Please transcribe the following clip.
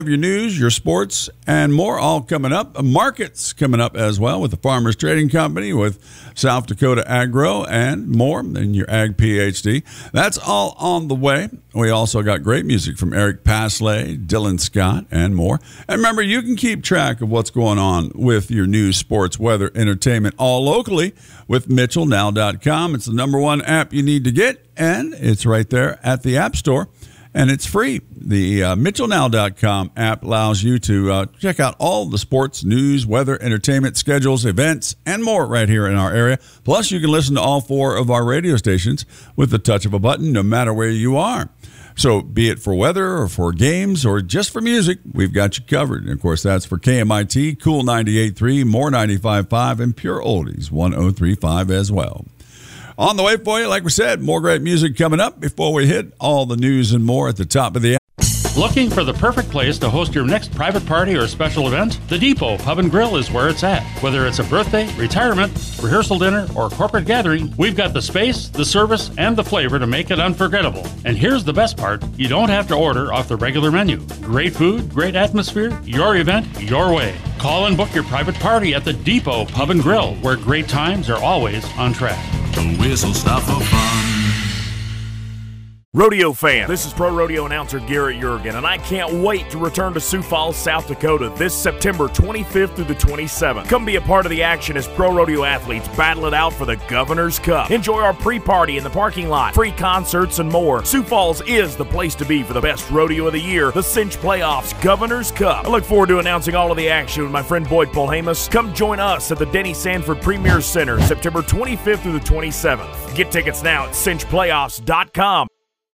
Your news, your sports, and more all coming up. Markets coming up as well with the Farmers Trading Company, with South Dakota Agro, and more in your Ag PhD. That's all on the way. We also got great music from Eric Pasley, Dylan Scott, and more. And remember, you can keep track of what's going on with your news, sports, weather, entertainment, all locally with MitchellNow.com. It's the #1 app you need to get, and it's right there at the App Store. And it's free. The MitchellNow.com app allows you to check out all the sports, news, weather, entertainment, schedules, events, and more right here in our area. Plus, you can listen to all 4 of our radio stations with the touch of a button, no matter where you are. So be it for weather or for games or just for music, we've got you covered. And, of course, that's for KMIT, Cool 98.3, More 95.5, and Pure Oldies 103.5 as well. On the way for you, like we said, more great music coming up before we hit all the news and more at the top of the hour. Looking for the perfect place to host your next private party or special event? The Depot Pub and Grill is where it's at. Whether it's a birthday, retirement, rehearsal dinner, or corporate gathering, we've got the space, the service, and the flavor to make it unforgettable. And here's the best part, you don't have to order off the regular menu. Great food, great atmosphere, your event, your way. Call and book your private party at the Depot Pub and Grill, where great times are always on track. The whistle stop for fun. Rodeo fan, this is pro rodeo announcer Garrett Jurgen, and I can't wait to return to Sioux Falls, South Dakota this September 25th through the 27th. Come be a part of the action as pro rodeo athletes battle it out for the Governor's Cup. Enjoy our pre-party in the parking lot, free concerts, and more. Sioux Falls is the place to be for the best rodeo of the year, the Cinch Playoffs Governor's Cup. I look forward to announcing all of the action with my friend Boyd Polhamus. Come join us at the Denny Sanford Premier Center September 25th through the 27th. Get tickets now at cinchplayoffs.com.